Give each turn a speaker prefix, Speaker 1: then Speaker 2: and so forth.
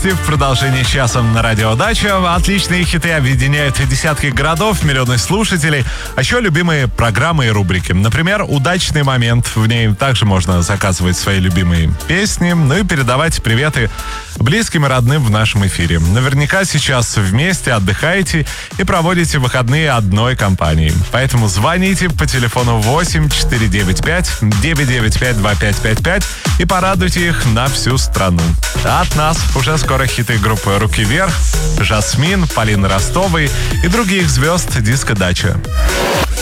Speaker 1: новости в продолжении часа на Радио Дача. Отличные хиты объединяют десятки городов, миллионы слушателей. А еще любимые программы и рубрики. Например, «Удачный момент». В ней также можно заказывать свои любимые песни, ну и передавать приветы близким и родным в нашем эфире. Наверняка сейчас вместе отдыхаете и проводите выходные одной компанией. Поэтому звоните по телефону 8 495 995 2555 и порадуйте их на всю страну. От нас уже скоро хиты группы «Руки вверх», «Жасмин», Полины Ростовой и других звезд «Диско Дача».